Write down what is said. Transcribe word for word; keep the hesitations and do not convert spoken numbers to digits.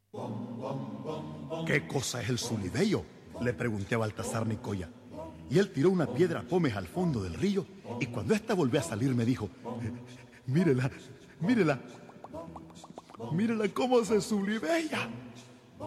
¿Qué cosa es el Zulibello?, le pregunté a Baltasar Nicoya. Y él tiró una piedra a Pómez al fondo del río, y cuando ésta volvió a salir me dijo: mírela, mírela, mírela cómo se zulibella.